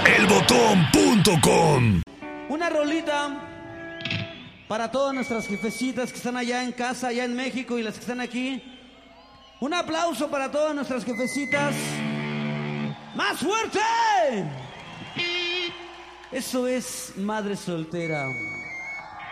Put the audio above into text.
elbotón.com. Una rolita para todas nuestras jefecitas que están allá en casa, allá en México, y las que están aquí. Un aplauso para todas nuestras jefecitas. ¡Más fuerte! Eso es Madre Soltera.